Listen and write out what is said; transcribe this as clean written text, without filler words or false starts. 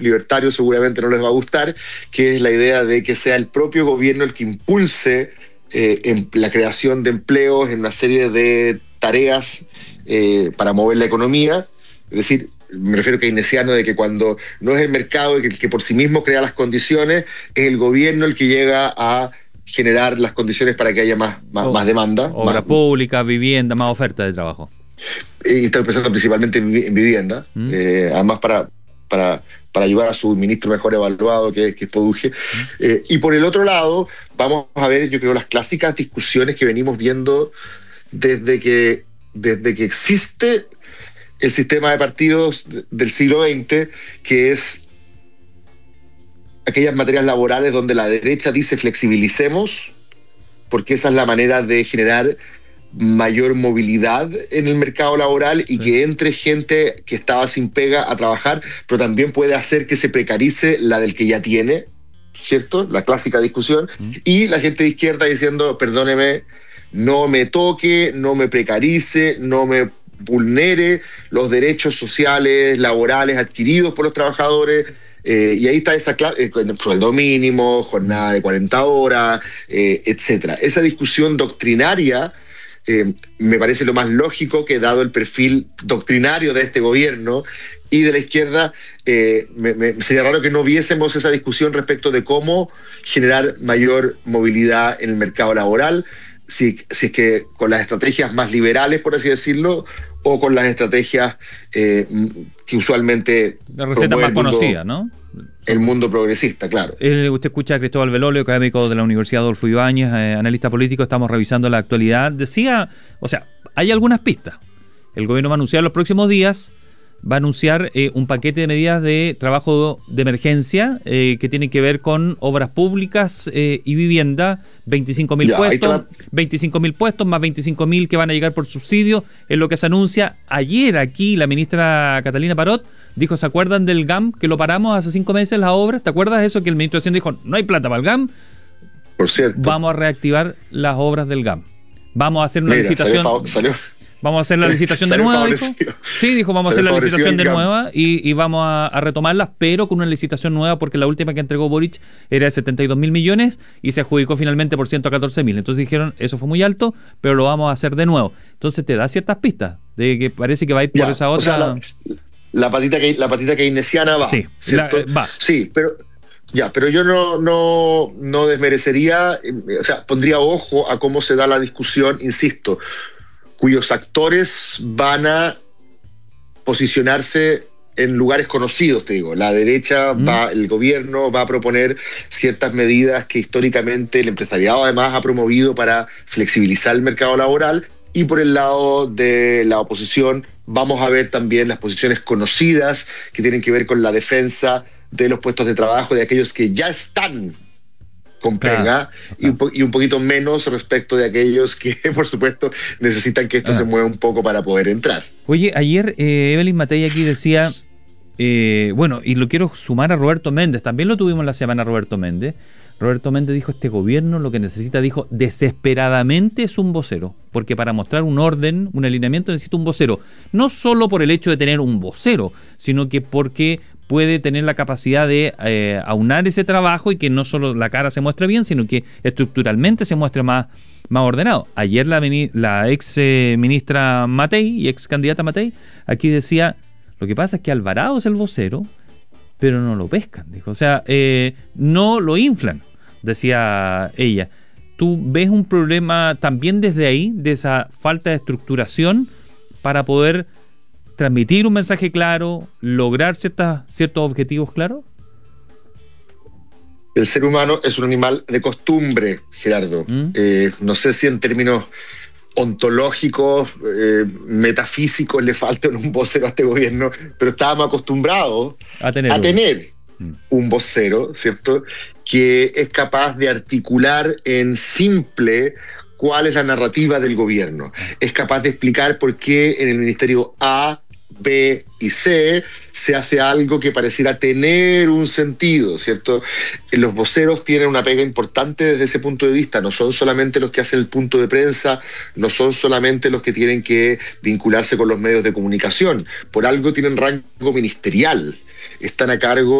libertarios seguramente no les va a gustar, que es la idea de que sea el propio gobierno el que impulse en la creación de empleos en una serie de tareas para mover la economía. Es decir, me refiero a keynesiano, de que cuando no es el mercado el que por sí mismo crea las condiciones, es el gobierno el que llega a generar las condiciones para que haya más demanda. Obra pública, vivienda, más oferta de trabajo. Y estoy pensando principalmente en vivienda, además para ayudar a su ministro mejor evaluado, que es Poduje. Y por el otro lado, vamos a ver, yo creo, las clásicas discusiones que venimos viendo desde que existe el sistema de partidos del siglo XX, que es aquellas materias laborales donde la derecha dice flexibilicemos, porque esa es la manera de generar mayor movilidad en el mercado laboral y que entre gente que estaba sin pega a trabajar, pero también puede hacer que se precarice la del que ya tiene, ¿cierto? La clásica discusión. Y la gente de izquierda diciendo, perdóneme, no me toque, no me precarice, no me vulnere los derechos sociales, laborales adquiridos por los trabajadores. Y ahí está esa sueldo mínimo, jornada de 40 horas, etcétera. Esa discusión doctrinaria me parece lo más lógico, que dado el perfil doctrinario de este gobierno y de la izquierda, sería raro que no viésemos esa discusión respecto de cómo generar mayor movilidad en el mercado laboral, si es que con las estrategias más liberales, por así decirlo, o con las estrategias que usualmente... La receta más conocida, ¿no? El mundo progresista, claro. Usted escucha a Cristóbal Belolio, académico de la Universidad Adolfo Ibáñez, analista político. Estamos revisando la actualidad. Decía, o sea, hay algunas pistas. El gobierno va a anunciar los próximos días, va a anunciar un paquete de medidas de trabajo de emergencia que tienen que ver con obras públicas y vivienda, 25.000 puestos, 25.000 puestos más 25.000 que van a llegar por subsidio, es lo que se anuncia. Ayer aquí la ministra Catalina Parot dijo, ¿se acuerdan del GAM que lo paramos hace 5 meses las obras? ¿Te acuerdas de eso que el ministro de Hacienda dijo, no hay plata para el GAM? Por cierto. Vamos a reactivar las obras del GAM. Vamos a hacer una licitación. Vamos a hacer la licitación de nuevo, dijo. Sí, dijo, vamos a hacer la licitación de nueva y vamos a retomarlas, pero con una licitación nueva, porque la última que entregó Boric era de 72.000 millones y se adjudicó finalmente por 114.000. Entonces dijeron, eso fue muy alto, pero lo vamos a hacer de nuevo. Entonces te da ciertas pistas de que parece que va a ir por esa otra... O sea, la patita keynesiana va. Sí, va. Sí, pero yo no desmerecería, o sea, pondría ojo a cómo se da la discusión, insisto, cuyos actores van a posicionarse en lugares conocidos, te digo. La derecha el gobierno va a proponer ciertas medidas que históricamente el empresariado además ha promovido para flexibilizar el mercado laboral, y por el lado de la oposición vamos a ver también las posiciones conocidas que tienen que ver con la defensa de los puestos de trabajo de aquellos que ya están con pega, y un poquito menos respecto de aquellos que, por supuesto, necesitan que esto se mueva un poco para poder entrar. Oye, ayer Evelyn Matei aquí decía, bueno, y lo quiero sumar a Roberto Méndez, también lo tuvimos la semana Roberto Méndez. Roberto Méndez dijo, este gobierno lo que necesita, dijo, desesperadamente es un vocero, porque para mostrar un orden, un alineamiento, necesita un vocero, no solo por el hecho de tener un vocero, sino que porque puede tener la capacidad de aunar ese trabajo y que no solo la cara se muestre bien, sino que estructuralmente se muestre más ordenado. Ayer la ex ministra Matei y ex candidata Matei aquí decía, lo que pasa es que Alvarado es el vocero, pero no lo pescan, dijo. O sea, no lo inflan, decía ella. ¿Tú ves un problema también desde ahí, de esa falta de estructuración para poder transmitir un mensaje claro, lograr ciertos objetivos claros? El ser humano es un animal de costumbre, Gerardo. No sé si en términos ontológicos, metafísicos, le faltan un vocero a este gobierno, pero estábamos acostumbrados a tener un vocero, ¿cierto?, que es capaz de articular en simple cuál es la narrativa del gobierno. Es capaz de explicar por qué en el ministerio A, B y C se hace algo que pareciera tener un sentido, ¿cierto? Los voceros tienen una pega importante desde ese punto de vista. No son solamente los que hacen el punto de prensa, no son solamente los que tienen que vincularse con los medios de comunicación. Por algo tienen rango ministerial. Están a cargo